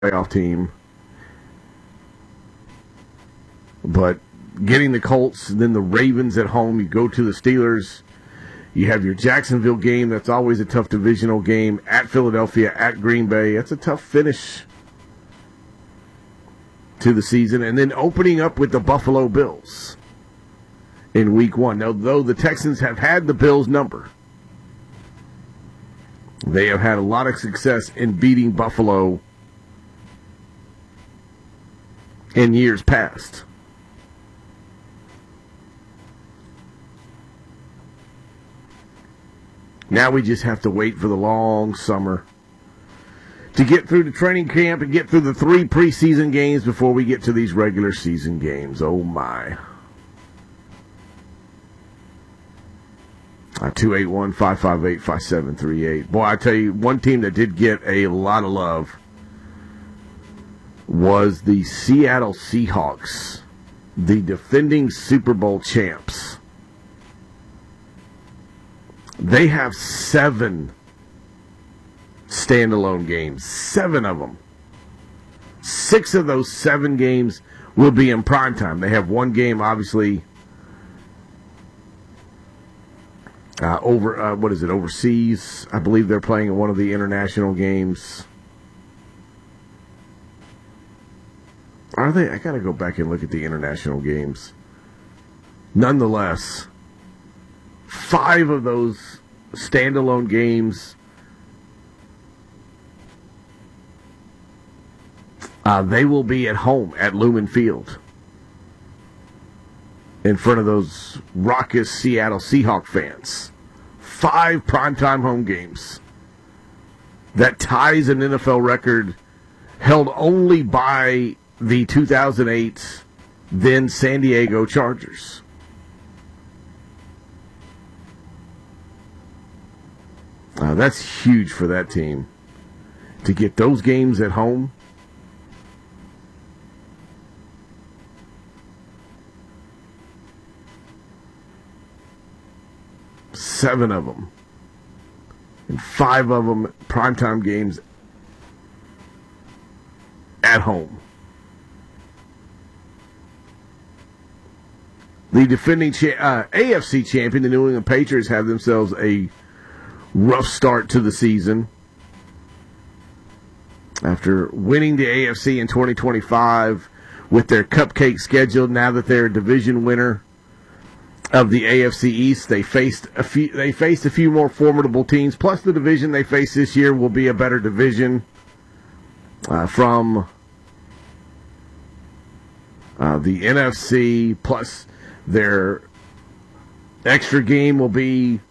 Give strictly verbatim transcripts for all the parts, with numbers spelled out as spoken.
playoff team. But getting the Colts, and then the Ravens at home, you go to the Steelers. You have your Jacksonville game. That's always a tough divisional game. At Philadelphia, at Green Bay. That's a tough finish to the season. And then opening up with the Buffalo Bills in week one. Now, though the Texans have had the Bills' number, they have had a lot of success in beating Buffalo in years past. Now we just have to wait for the long summer to get through the training camp and get through the three preseason games before we get to these regular season games. Oh, my. Uh, two eight one, five five eight, five seven three eight. Boy, I tell you, one team that did get a lot of love was the Seattle Seahawks, the defending Super Bowl champs. They have seven standalone games, seven of them. Six of those seven games will be in primetime. They have one game, obviously, uh, over, uh, what is it, overseas. I believe they're playing in one of the international games. Are they? I got to go back and look at the international games. Nonetheless, five of those standalone games, uh, they will be at home at Lumen Field in front of those raucous Seattle Seahawk fans. Five primetime home games. That ties an N F L record held only by the two thousand eight then San Diego Chargers. Uh, that's huge for that team to get those games at home. Seven of them. And five of them primetime games at home. The defending cha- uh, A F C champion, the New England Patriots, have themselves a rough start to the season. After winning the A F C in twenty twenty-five with their cupcake schedule, now that they're a division winner of the A F C East, they faced a few. They faced a few more formidable teams. Plus, the division they face this year will be a better division uh, from uh, the N F C. Plus, their extra game will be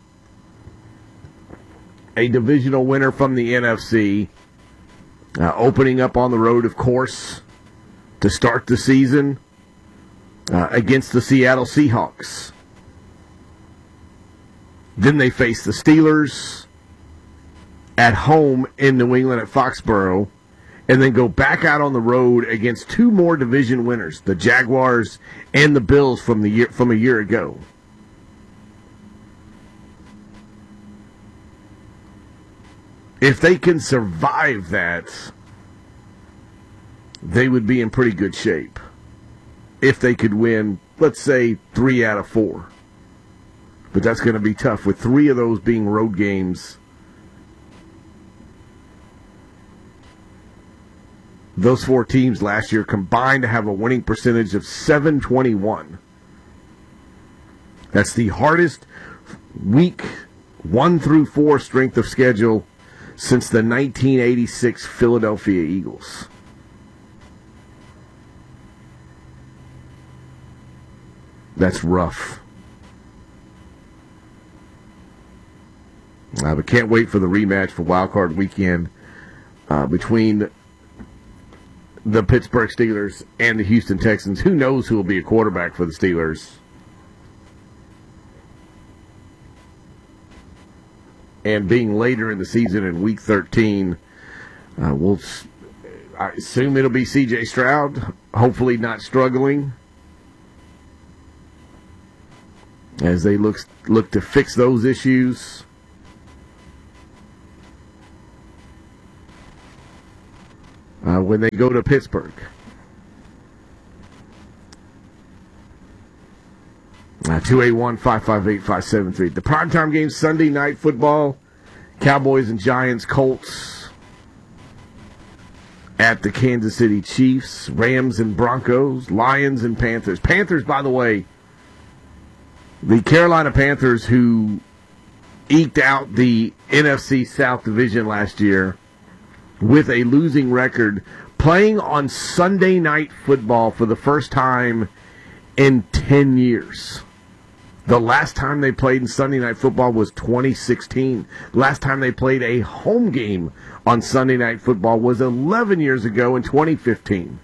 a divisional winner from the N F C, uh, opening up on the road, of course, to start the season uh, against the Seattle Seahawks. Then they face the Steelers at home in New England at Foxborough, and then go back out on the road against two more division winners, the Jaguars and the Bills from the year from a year ago. If they can survive that, they would be in pretty good shape. If they could win, let's say, three out of four. But that's going to be tough, with three of those being road games. Those four teams last year combined to have a winning percentage of seven twenty-one. That's the hardest week one through four strength of schedule since the nineteen eighty-six Philadelphia Eagles. That's rough. Uh, but can't wait for the rematch for Wild Card Weekend uh, between the Pittsburgh Steelers and the Houston Texans. Who knows who will be a quarterback for the Steelers? And being later in the season in Week thirteen, uh, we'll, I assume it'll be C J Stroud, hopefully not struggling, as they look look to fix those issues. uh, when they go to Pittsburgh. Uh, two eight one, five five eight, five seven three. The primetime game, Sunday Night Football, Cowboys and Giants, Colts at the Kansas City Chiefs, Rams and Broncos, Lions and Panthers. Panthers, by the way, the Carolina Panthers, who eked out the N F C South Division last year with a losing record, playing on Sunday Night Football for the first time in ten years. The last time they played in Sunday Night Football was twenty sixteen. Last time they played a home game on Sunday Night Football was eleven years ago in twenty fifteen.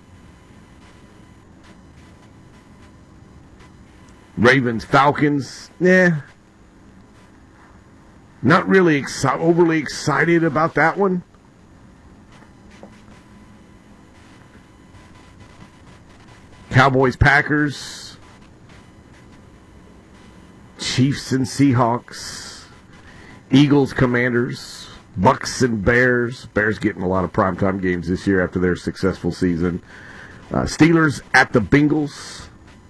Ravens, Falcons, nah. Not really exci- overly excited about that one. Cowboys, Packers, Chiefs and Seahawks, Eagles, Commanders, Bucks and Bears. Bears getting a lot of primetime games this year after their successful season. Uh, Steelers at the Bengals.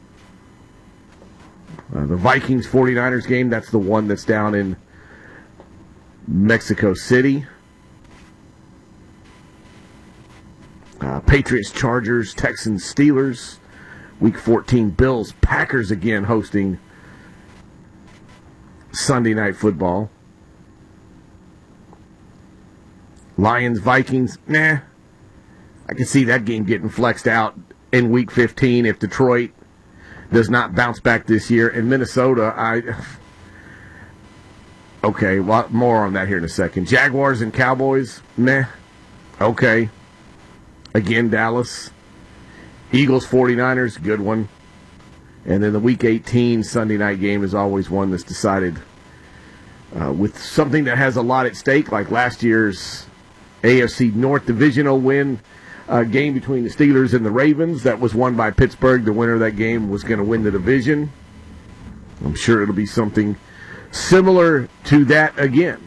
Uh, the Vikings forty-niners game, that's the one that's down in Mexico City. Uh, Patriots, Chargers, Texans, Steelers. Week fourteen, Bills, Packers again hosting Sunday Night Football. Lions, Vikings, nah. I can see that game getting flexed out in Week fifteen if Detroit does not bounce back this year. In Minnesota, I... Okay, well, more on that here in a second. Jaguars and Cowboys, meh. Okay. Again, Dallas. Eagles, forty-niners, good one. And then the Week eighteen Sunday night game is always one that's decided uh, with something that has a lot at stake, like last year's A F C North Divisional win uh, game between the Steelers and the Ravens. That was won by Pittsburgh. The winner of that game was going to win the division. I'm sure it'll be something similar to that again.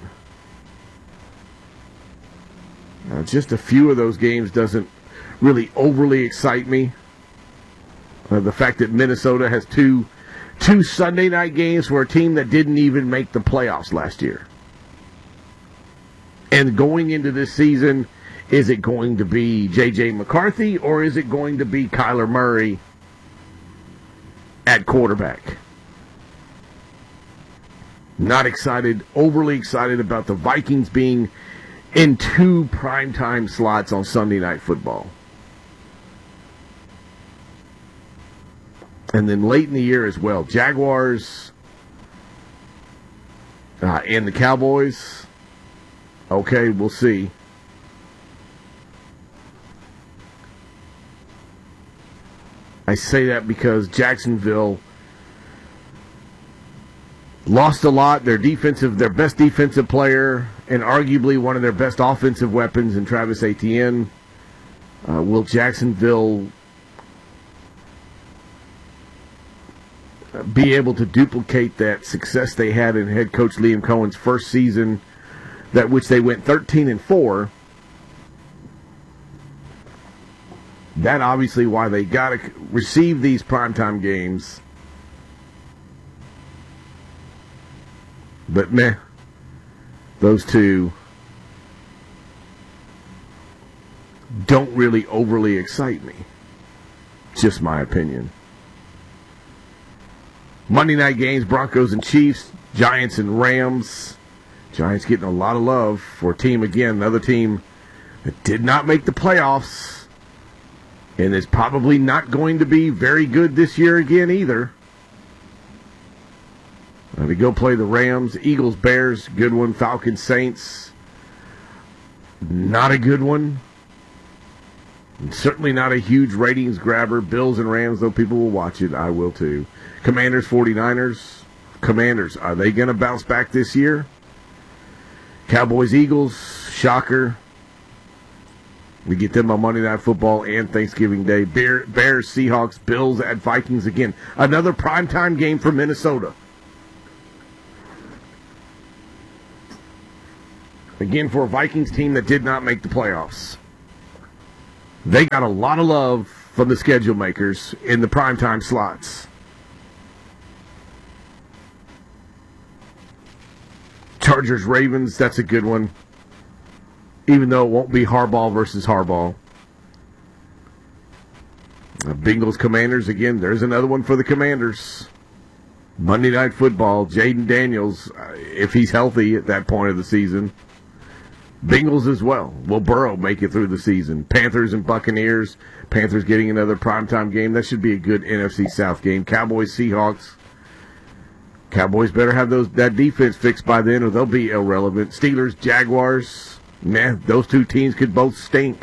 Uh, just a few of those games doesn't really overly excite me. Uh, the fact that Minnesota has two two Sunday night games for a team that didn't even make the playoffs last year. And going into this season, is it going to be J J McCarthy or is it going to be Kyler Murray at quarterback? Not excited, overly excited about the Vikings being in two primetime slots on Sunday Night Football. And then late in the year as well, Jaguars uh, and the Cowboys. Okay, we'll see. I say that because Jacksonville lost a lot. Their defensive, their best defensive player, and arguably one of their best offensive weapons in Travis Etienne. Uh, will Jacksonville be able to duplicate that success they had in head coach Liam Cohen's first season, that which they went thirteen and four? That obviously why they got to receive these primetime games. But meh, those two don't really overly excite me. Just my opinion. Monday night games, Broncos and Chiefs, Giants and Rams. Giants getting a lot of love for a team, again, another team that did not make the playoffs and is probably not going to be very good this year again either. Uh, we go play the Rams, Eagles, Bears, good one. Falcons, Saints, not a good one. And certainly not a huge ratings grabber. Bills and Rams, though people will watch it. I will too. Commanders, forty-niners. Commanders, are they going to bounce back this year? Cowboys, Eagles, shocker. We get them on Monday Night Football and Thanksgiving Day. Bear, Bears, Seahawks, Bills at Vikings again. Another primetime game for Minnesota. Again, for a Vikings team that did not make the playoffs. They got a lot of love from the schedule makers in the primetime slots. Chargers, Ravens, that's a good one. Even though it won't be Harbaugh versus Harbaugh. Uh, Bengals, Commanders, again, there's another one for the Commanders. Monday Night Football, Jaden Daniels, uh, if he's healthy at that point of the season. Bengals as well. Will Burrow make it through the season? Panthers and Buccaneers. Panthers getting another primetime game. That should be a good N F C South game. Cowboys, Seahawks. Cowboys better have those that defense fixed by then or they'll be irrelevant. Steelers, Jaguars. Man, those two teams could both stink.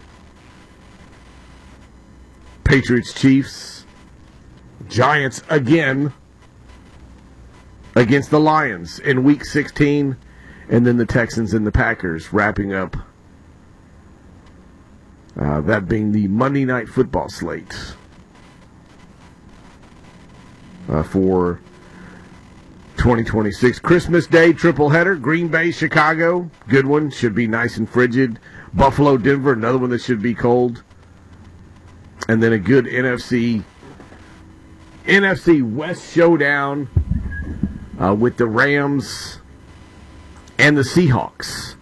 Patriots, Chiefs. Giants again against the Lions in Week sixteen. And then the Texans and the Packers wrapping up. Uh, that being the Monday Night Football slate uh, for twenty twenty-six. Christmas Day triple header. Green Bay, Chicago. Good one. Should be nice and frigid. Buffalo, Denver. Another one that should be cold. And then a good N F C N F C West showdown uh, with the Rams and the Seahawks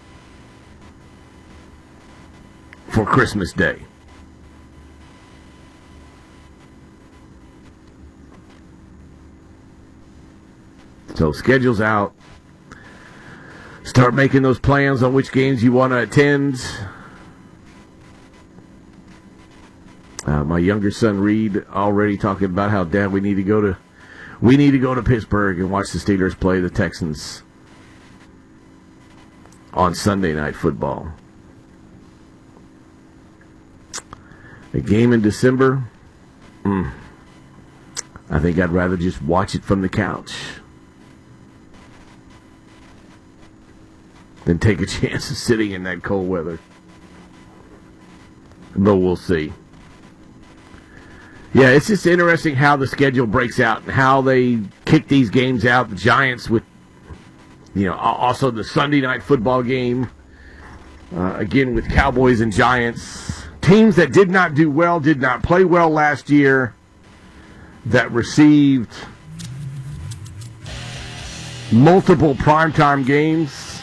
for Christmas Day. So schedule's out. Start making those plans on which games you want to attend. Uh, my younger son Reed already talking about how, Dad, we need to go to we need to go to Pittsburgh and watch the Steelers play the Texans on Sunday Night Football. A game in December, mm, I think I'd rather just watch it from the couch than take a chance of sitting in that cold weather. But we'll see. Yeah, it's just interesting how the schedule breaks out and how they kick these games out. The Giants with, you know, also the Sunday Night Football game. Uh, again with Cowboys and Giants. Teams that did not do well, did not play well last year, that received multiple primetime games.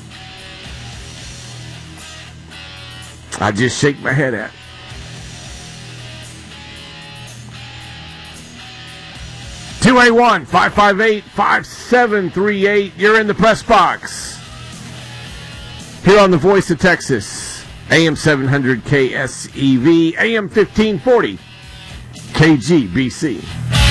I just shake my head at. two eight one, five five eight, five seven three eight. You're in the press box. Here on the Voice of Texas, A M seven hundred K S E V, A M fifteen forty K G B C.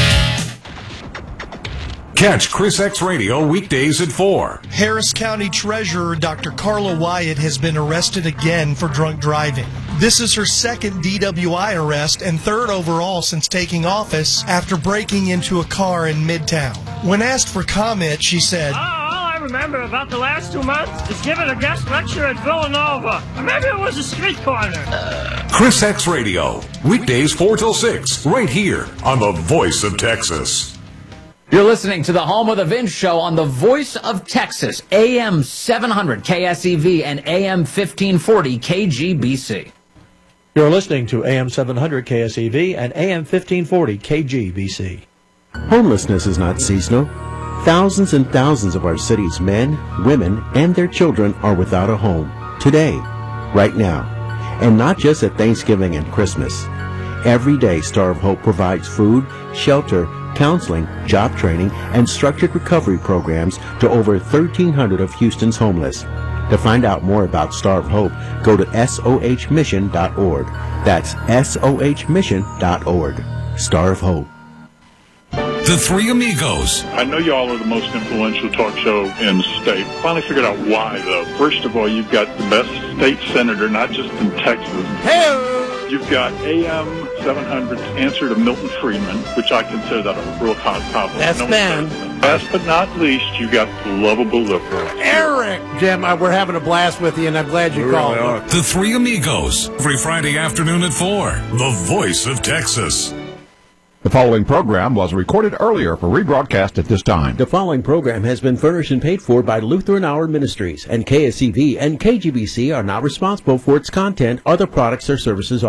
Catch Chris X Radio weekdays at four. Harris County Treasurer Doctor Carla Wyatt has been arrested again for drunk driving. This is her second D W I arrest and third overall since taking office after breaking into a car in Midtown. When asked for comment, she said, oh, all I remember about the last two months is giving a guest lecture at Villanova. Or maybe it was a street corner. Chris X Radio, weekdays four till six, right here on the Voice of Texas. You're listening to the home of the Vince Show on the Voice of Texas, A M seven hundred K S E V and A M fifteen forty K G B C. You're listening to A M seven hundred K S E V and A M fifteen forty K G B C. Homelessness is not seasonal. Thousands and thousands of our city's men, women, and their children are without a home today, right now, and not just at Thanksgiving and Christmas. Every day, Star of Hope provides food, shelter, counseling, job training, and structured recovery programs to over thirteen hundred of Houston's homeless. To find out more about Star of Hope, go to S O H mission dot org. That's S O H mission dot org. Star of Hope. The Three Amigos. I know y'all are the most influential talk show in the state. Finally figured out why, though. First of all, you've got the best state senator, not just in Texas. Hey! You've got A M seven hundred's answer to Milton Friedman, which I consider that a real compliment. That's no Ben. Last but not least, you got the lovable liberal. Eric! Jim, uh, we're having a blast with you, and I'm glad you we called. Really the Three Amigos, every Friday afternoon at four. The Voice of Texas. The The following program was recorded earlier for rebroadcast at this time. The following program has been furnished and paid for by Lutheran Hour Ministries, and K S E V and K G B C are not responsible for its content or the products or services